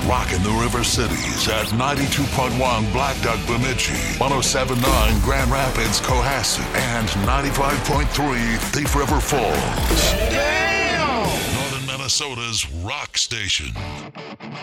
Rocking the River Cities at 92.1 Black Duck Bemidji, 107.9 Grand Rapids Cohasset, and 95.3 Thief River Falls. Damn! Northern Minnesota's rock station.